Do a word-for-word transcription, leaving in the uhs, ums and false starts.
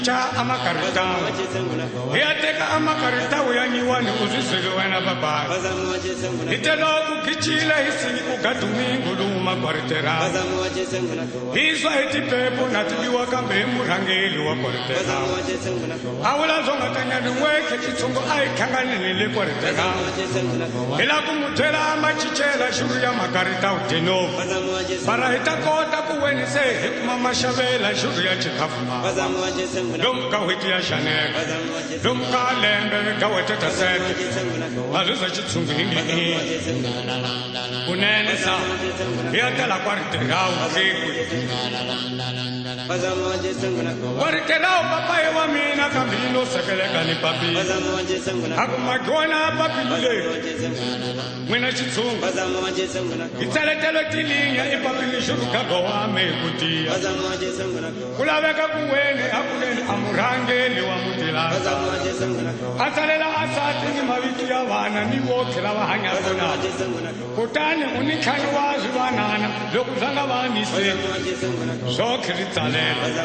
cha amakarita yateka amakarita uyanyiwani uzizwele wena baba itelo kukichila hisingi kugadumingu luma kwaritera hiswa hitipepo natibiwa kambe murangeli wa kwaritera awula zonga kanyani weke chitungo aikanganile kwaritera ila kumutela machichela shuru ya makarita uteno para hitakota kuwenise hikuma mashavela shuru ya chikafuma Dumka wikia shanek, dumka lembe kawete taset, azuza chitsungu hingi. Unene sa, yata la kwarite rao ziku. Kwarite rao papa ewa mina kambino sekele kani papi. Hakumagona papi lule. Mwina chitsungu. Itale telo tilinya ipapi nishuru kagowa mekutia. Kulaweka kuwene hakuneni amurangeli wa mutila. Atalela asati ni mawiki ya wana ni woke la wahanya kuna. Kutane unikani wazi wanana lokuzanga wanise. Shokiri talela.